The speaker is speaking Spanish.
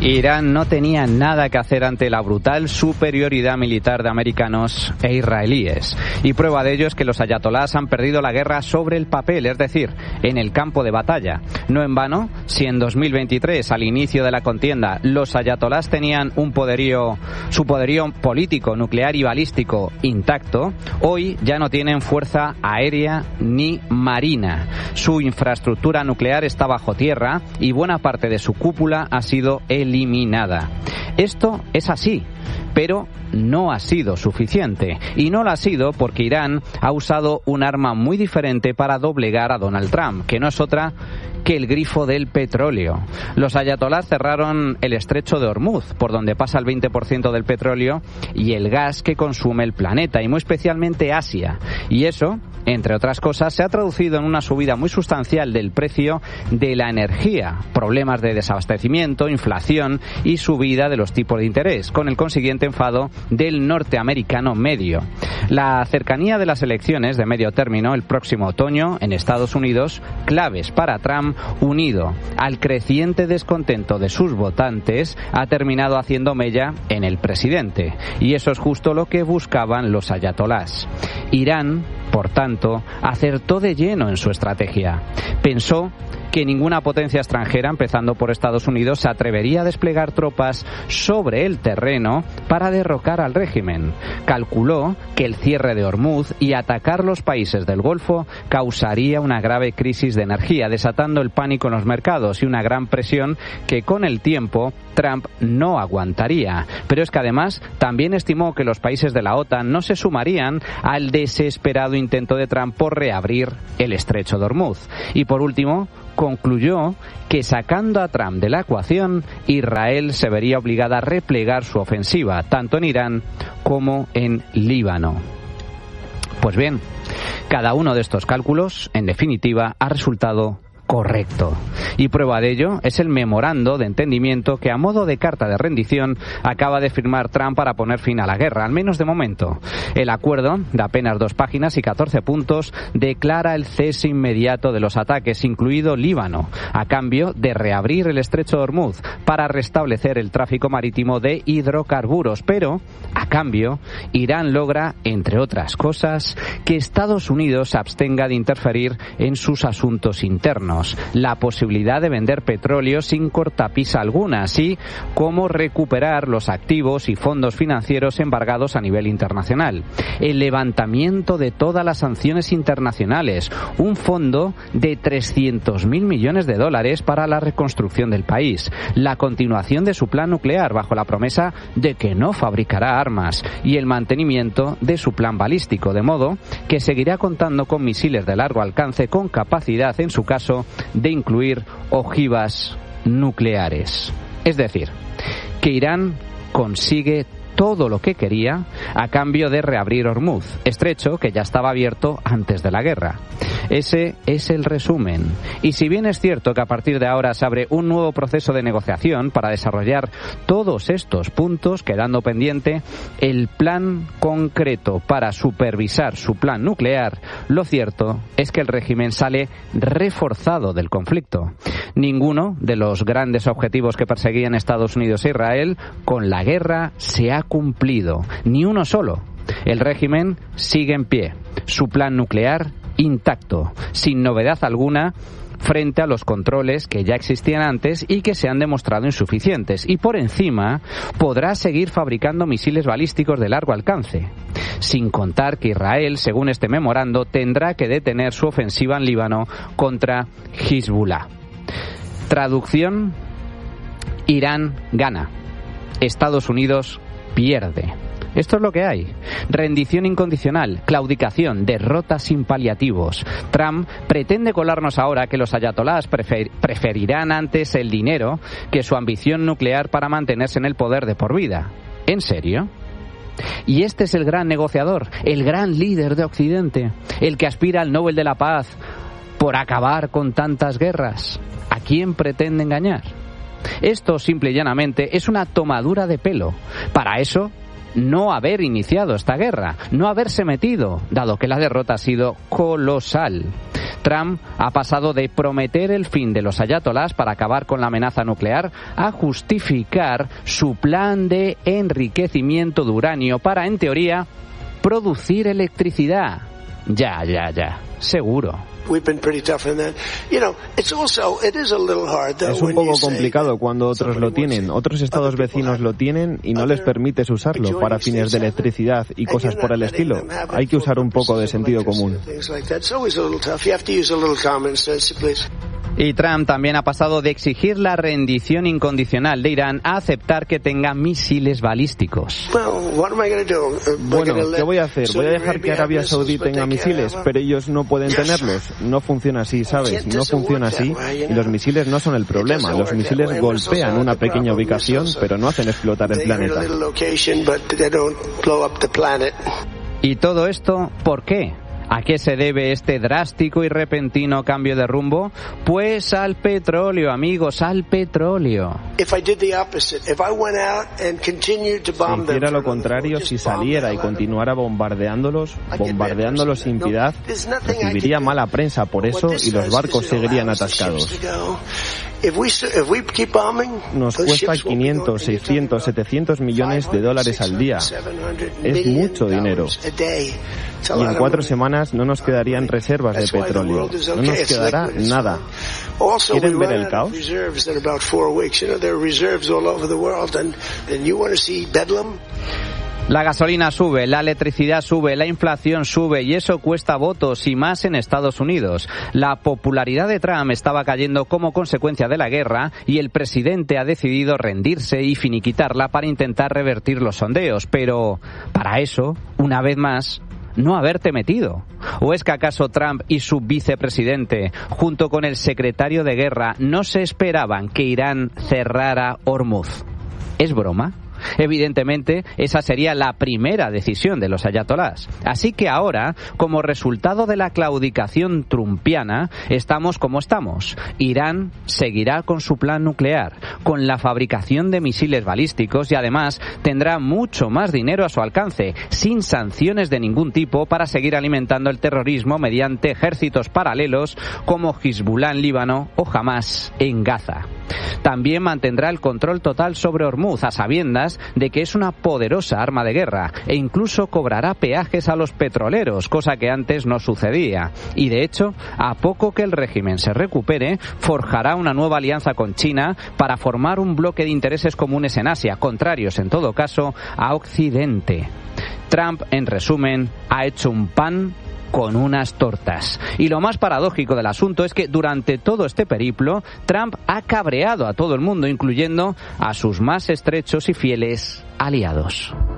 Irán no tenía nada que hacer ante la brutal superioridad militar de americanos e israelíes. Y prueba de ello es que los ayatolás han perdido la guerra sobre el papel, es decir, en el campo de batalla. No en vano, si en 2023, al inicio de la contienda, los ayatolás tenían su poderío político, nuclear y balístico intacto, hoy ya no tienen fuerza aérea ni marina. Su infraestructura nuclear está bajo tierra y buena parte de su cúpula ha sido eliminada. Esto es así, pero no ha sido suficiente. Y no lo ha sido porque Irán ha usado un arma muy diferente para doblegar a Donald Trump, que no es otra que el grifo del petróleo. Los ayatolás cerraron el estrecho de Hormuz, por donde pasa el 20% del petróleo y el gas que consume el planeta, y muy especialmente Asia. Y eso, entre otras cosas, se ha traducido en una subida muy sustancial del precio de la energía, problemas de desabastecimiento, inflación y subida de los tipos de interés, con el consiguiente enfado del norteamericano medio. La cercanía de las elecciones de medio término el próximo otoño en Estados Unidos, claves para Trump, unido al creciente descontento de sus votantes, ha terminado haciendo mella en el presidente. Y eso es justo lo que buscaban los ayatolás. Irán, por tanto, acertó de lleno en su estrategia. Pensó que ninguna potencia extranjera, empezando por Estados Unidos, se atrevería a desplegar tropas sobre el terreno para derrocar al régimen. Calculó que el cierre de Hormuz y atacar los países del Golfo causaría una grave crisis de energía, desatando el pánico en los mercados y una gran presión que con el tiempo Trump no aguantaría. Pero es que además también estimó que los países de la OTAN no se sumarían al desesperado intento de Trump por reabrir el estrecho de Hormuz. Y por último, concluyó que sacando a Trump de la ecuación, Israel se vería obligada a replegar su ofensiva, tanto en Irán como en Líbano. Pues bien, cada uno de estos cálculos, en definitiva, ha resultado correcto. Y prueba de ello es el memorando de entendimiento que, a modo de carta de rendición, acaba de firmar Trump para poner fin a la guerra, al menos de momento. El acuerdo, de apenas 2 páginas y 14 puntos, declara el cese inmediato de los ataques, incluido Líbano, a cambio de reabrir el estrecho de Hormuz para restablecer el tráfico marítimo de hidrocarburos. Pero, a cambio, Irán logra, entre otras cosas, que Estados Unidos se abstenga de interferir en sus asuntos internos, la posibilidad de vender petróleo sin cortapisa alguna, así como recuperar los activos y fondos financieros embargados a nivel internacional, el levantamiento de todas las sanciones internacionales, un fondo de 300.000 millones de dólares para la reconstrucción del país, la continuación de su plan nuclear bajo la promesa de que no fabricará armas y el mantenimiento de su plan balístico, de modo que seguirá contando con misiles de largo alcance con capacidad, en su caso, de incluir ojivas nucleares. Es decir, que Irán consigue todo lo que quería a cambio de reabrir Hormuz, estrecho que ya estaba abierto antes de la guerra. Ese es el resumen. Y si bien es cierto que a partir de ahora se abre un nuevo proceso de negociación para desarrollar todos estos puntos, quedando pendiente el plan concreto para supervisar su plan nuclear, lo cierto es que el régimen sale reforzado del conflicto. Ninguno de los grandes objetivos que perseguían Estados Unidos e Israel con la guerra se ha cumplido, ni uno solo. El régimen sigue en pie, su plan nuclear intacto, sin novedad alguna frente a los controles que ya existían antes y que se han demostrado insuficientes. Y por encima podrá seguir fabricando misiles balísticos de largo alcance. Sin contar que Israel, según este memorando, tendrá que detener su ofensiva en Líbano contra Hezbollah. Traducción: Irán gana, Estados Unidos pierde. Esto es lo que hay. Rendición incondicional, claudicación, derrota sin paliativos. Trump pretende colarnos ahora que los ayatolás preferirán antes el dinero que su ambición nuclear para mantenerse en el poder de por vida. ¿En serio? Y este es el gran negociador, el gran líder de Occidente, el que aspira al Nobel de la Paz por acabar con tantas guerras. ¿A quién pretende engañar? Esto, simple y llanamente, es una tomadura de pelo. Para eso, no haber iniciado esta guerra, no haberse metido, dado que la derrota ha sido colosal. Trump ha pasado de prometer el fin de los ayatolás para acabar con la amenaza nuclear a justificar su plan de enriquecimiento de uranio para, en teoría, producir electricidad. Ya, seguro. Es un poco complicado cuando otros lo tienen. Otros estados vecinos lo tienen y no les permites usarlo para fines de electricidad y cosas por el estilo. Hay que usar un poco de sentido común. Y Trump también ha pasado de exigir la rendición incondicional de Irán a aceptar que tenga misiles balísticos. Bueno, ¿qué voy a hacer? ¿Voy a dejar que Arabia Saudí tenga misiles, pero ellos no pueden tenerlos? No funciona así, ¿sabes? No funciona así. Y los misiles no son el problema. Los misiles golpean una pequeña ubicación, pero no hacen explotar el planeta. ¿Y todo esto por qué? ¿A qué se debe este drástico y repentino cambio de rumbo? Pues al petróleo, amigos, al petróleo. Si hiciera lo contrario, si saliera y continuara bombardeándolos sin piedad, recibiría mala prensa por eso y los barcos seguirían atascados. Nos cuesta 500, 600, 700 millones de dólares al día. Es mucho dinero. Y en 4 semanas no nos quedarían reservas de petróleo. No nos quedará nada. ¿Quieren ver el caos? La gasolina sube, la electricidad sube, la inflación sube y eso cuesta votos y más en Estados Unidos. La popularidad de Trump estaba cayendo como consecuencia de la guerra y el presidente ha decidido rendirse y finiquitarla para intentar revertir los sondeos. Pero para eso, una vez más, no haberte metido. ¿O es que acaso Trump y su vicepresidente, junto con el secretario de guerra, no se esperaban que Irán cerrara Hormuz? ¿Es broma? Evidentemente, esa sería la primera decisión de los ayatolás. Así que ahora, como resultado de la claudicación trumpiana, estamos como estamos. Irán seguirá con su plan nuclear, con la fabricación de misiles balísticos y además tendrá mucho más dinero a su alcance, sin sanciones de ningún tipo para seguir alimentando el terrorismo mediante ejércitos paralelos como Hezbollah en Líbano o Hamás en Gaza. También mantendrá el control total sobre Hormuz, a sabiendas de que es una poderosa arma de guerra, e incluso cobrará peajes a los petroleros, cosa que antes no sucedía. Y de hecho, a poco que el régimen se recupere, forjará una nueva alianza con China para formar un bloque de intereses comunes en Asia, contrarios en todo caso a Occidente. Trump, en resumen, ha hecho un pan con unas tortas. Y lo más paradójico del asunto es que durante todo este periplo, Trump ha cabreado a todo el mundo, incluyendo a sus más estrechos y fieles aliados.